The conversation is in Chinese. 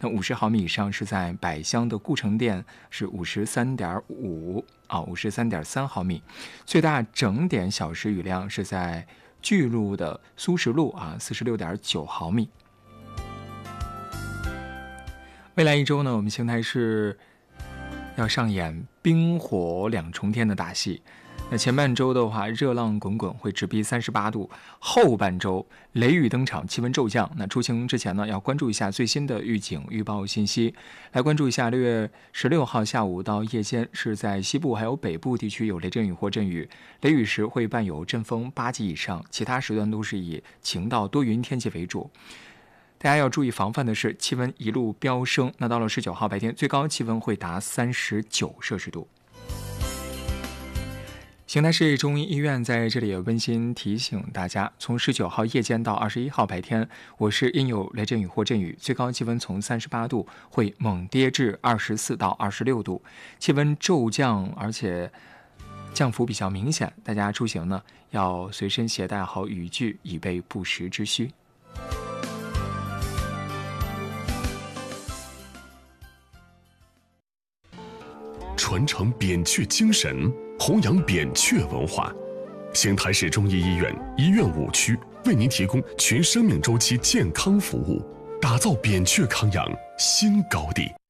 那50毫米以上是在百乡的故城店是53.5啊，53.3毫米。最大整点小时雨量是在巨鹿的苏石路啊，46.9毫米。未来一周呢，我们邢台市要上演冰火两重天的大戏。那前半周的话，热浪滚滚，会直逼38度；后半周雷雨登场，气温骤降。那出行之前呢，要关注一下最新的预警预报信息。来关注一下6月16号下午到夜间，是在西部还有北部地区有雷阵雨或阵雨，雷雨时会伴有阵风8级以上，其他时段都是以晴到多云天气为主。大家要注意防范的是，气温一路飙升。那到了19号白天，最高气温会达39摄氏度。邢台市中医医院在这里也温馨提醒大家，从19号夜间到21号白天，我市因有雷阵雨或阵雨，最高气温从38度会猛跌至24到26度，气温骤降，而且降幅比较明显。大家出行呢，要随身携带好雨具，以备不时之需。 传承扁鹊精神，弘扬扁鹊文化。邢台市中医医院医院5区为您提供全生命周期健康服务，打造扁鹊康养新高地。